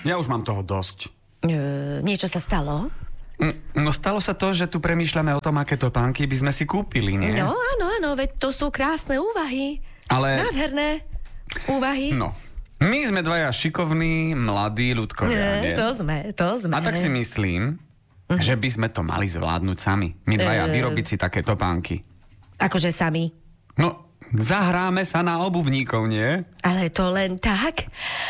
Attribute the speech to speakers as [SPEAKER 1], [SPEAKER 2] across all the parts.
[SPEAKER 1] Ja už mám toho dosť.
[SPEAKER 2] Niečo sa stalo?
[SPEAKER 1] No stalo sa to, že tu premýšľame o tom, aké topánky by sme si kúpili, nie?
[SPEAKER 2] No áno, veď to sú krásne úvahy.
[SPEAKER 1] Ale...
[SPEAKER 2] Nádherné úvahy.
[SPEAKER 1] No, my sme dvaja šikovní, mladí ľudkovia, nie?
[SPEAKER 2] To sme.
[SPEAKER 1] A tak si myslím, že by sme to mali zvládnuť sami. My dvaja vyrobiť si také topánky.
[SPEAKER 2] Akože sami?
[SPEAKER 1] No, zahráme sa na obuvníkov, nie?
[SPEAKER 2] Ale to len tak?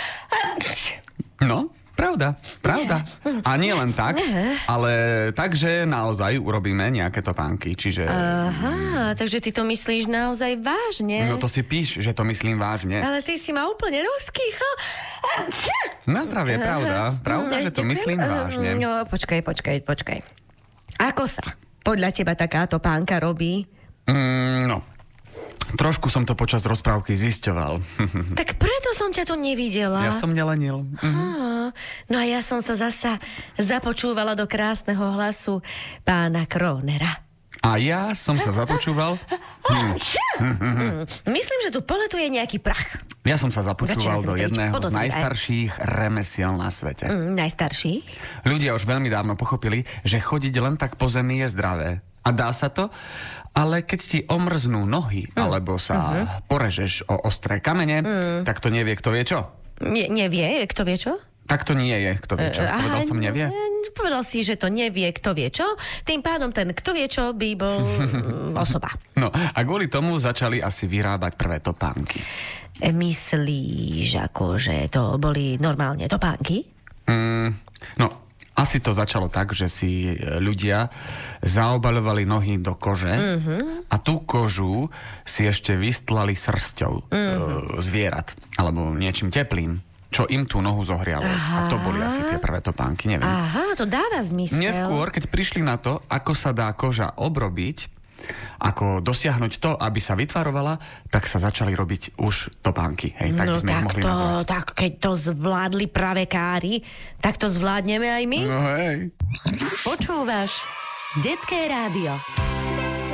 [SPEAKER 1] No, pravda. A nie len tak, ale takže naozaj urobíme nejaké topánky, čiže...
[SPEAKER 2] Aha, takže ty to myslíš naozaj vážne?
[SPEAKER 1] No to si píš, že to myslím vážne.
[SPEAKER 2] Ale ty si ma úplne rozkýchal.
[SPEAKER 1] Na zdravie, pravda, že to myslím vážne.
[SPEAKER 2] No, počkaj. Ako sa podľa teba taká topánka robí?
[SPEAKER 1] No, trošku som to počas rozprávky zisťoval.
[SPEAKER 2] Tak preto som ťa tu nevidela.
[SPEAKER 1] Ja som nelenil.
[SPEAKER 2] No a ja som sa zasa započúvala do krásneho hlasu pána Krónera.
[SPEAKER 1] A ja som sa započúval...
[SPEAKER 2] Myslím, že tu poletuje nejaký prach.
[SPEAKER 1] Ja som sa započúval do jedného z najstarších remesiel na svete.
[SPEAKER 2] Najstarší?
[SPEAKER 1] Ľudia už veľmi dávno pochopili, že chodiť len tak po zemi je zdravé. A dá sa to, ale keď ti omrznú nohy, alebo sa porežeš o ostré kamene, tak to nevie, kto vie čo.
[SPEAKER 2] Nevie, kto vie čo?
[SPEAKER 1] Tak to nie je, kto vie čo. Povedal som nevie?
[SPEAKER 2] Povedal si, že to nevie, kto vie čo. Tým pádom ten kto vie čo by bol osoba.
[SPEAKER 1] No a kvôli tomu začali asi vyrábať prvé topánky.
[SPEAKER 2] Myslíš, že to boli normálne topánky?
[SPEAKER 1] No, asi to začalo tak, že si ľudia zaobaľovali nohy do kože a tú kožu si ešte vystlali srsťou zvierat alebo niečím teplým, čo im tú nohu zohrialo. A to boli asi tie prvé topánky, neviem.
[SPEAKER 2] Aha, to dáva zmysel.
[SPEAKER 1] Neskôr, keď prišli na to, ako sa dá koža obrobiť, ako dosiahnuť to, aby sa vytvarovala, tak sa začali robiť už topánky. Hej, tak sme ich mohli nazvať.
[SPEAKER 2] Tak keď to zvládli pravekári, tak to zvládneme aj my.
[SPEAKER 1] No hej.
[SPEAKER 2] Počúvaš Detské rádio.